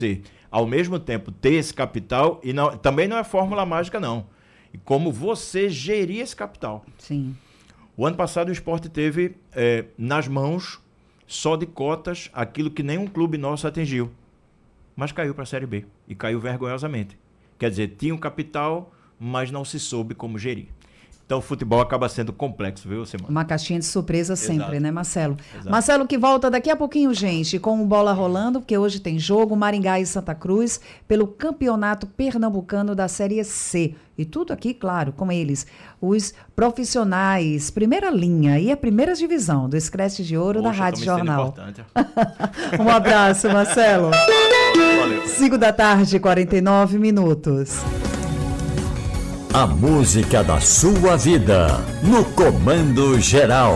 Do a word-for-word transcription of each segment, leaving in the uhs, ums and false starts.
ao mesmo tempo ter esse capital, e não, também não é fórmula mágica, não. E como você gerir esse capital. Sim. O ano passado o Sport teve é, nas mãos, só de cotas, aquilo que nenhum clube nosso atingiu. Mas caiu para a Série B. E caiu vergonhosamente. Quer dizer, tinha um capital, mas não se soube como gerir. Então o futebol acaba sendo complexo, viu, Simone? Uma caixinha de surpresa sempre, Exato. né, Marcelo? Exato. Marcelo que volta daqui a pouquinho, gente, com o Bola Rolando, porque hoje tem jogo, Maringá e Santa Cruz, pelo Campeonato Pernambucano da Série C. E tudo aqui, claro, com eles, os profissionais, primeira linha e a primeira divisão do Scratch de Ouro. Poxa, da Rádio Jornal. Um abraço, Marcelo. Valeu. cinco da tarde, quarenta e nove minutos. A música da sua vida, no Comando Geral.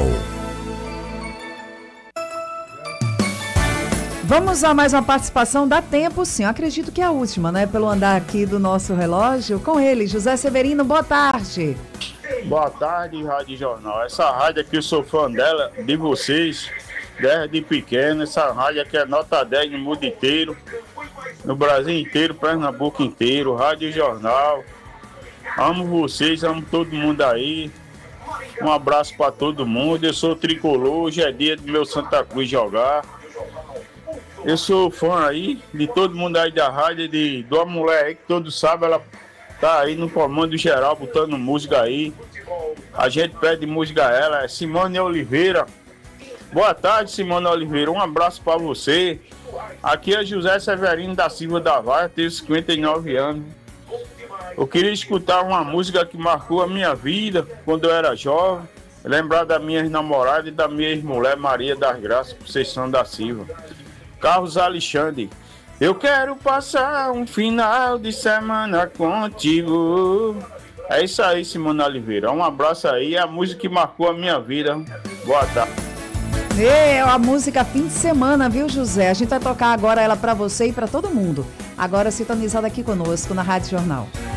Vamos a mais uma participação, dá tempo sim, eu acredito que é a última, né? Pelo andar aqui do nosso relógio, com ele, José Severino, boa tarde. Boa tarde, Rádio Jornal. Essa rádio aqui, eu sou fã dela, de vocês, desde pequeno. Essa rádio aqui é nota dez no mundo inteiro, no Brasil inteiro, Pernambuco inteiro, Rádio Jornal. Amo vocês, amo todo mundo aí. Um abraço para todo mundo. Eu sou tricolor, hoje é dia do meu Santa Cruz jogar. Eu sou fã aí de todo mundo aí da rádio, de, de uma mulher aí que todos sabem, ela tá aí no comando geral, botando música aí. A gente pede música a ela, é Simone Oliveira. Boa tarde, Simone Oliveira, um abraço para você. Aqui é José Severino da Silva da Vaia, tenho cinquenta e nove anos. Eu queria escutar uma música que marcou a minha vida quando eu era jovem, lembrar da minha namorada e da minha ex-mulher Maria das Graças, Conceição da Silva. Carlos Alexandre, eu quero passar um final de semana contigo. É isso aí, Simone Oliveira. Um abraço aí, é a música que marcou a minha vida. Boa tarde. É a música fim de semana, viu, José? A gente vai tocar agora ela para você e para todo mundo. Agora sintonizado aqui conosco na Rádio Jornal.